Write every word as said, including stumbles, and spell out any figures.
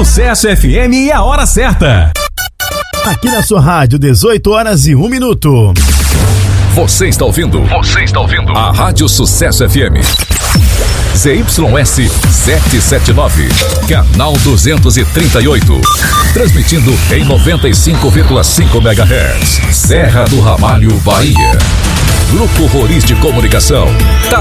Sucesso F M e a hora certa. Aqui na sua rádio, dezoito horas e um minuto. Você está ouvindo? Você está ouvindo? A Rádio Sucesso F M. Z Y S setecentos e setenta e nove, canal duzentos e trinta e oito. Transmitindo em noventa e cinco vírgula cinco megahertz. Serra do Ramalho, Bahia. Grupo Roriz de Comunicação. Tá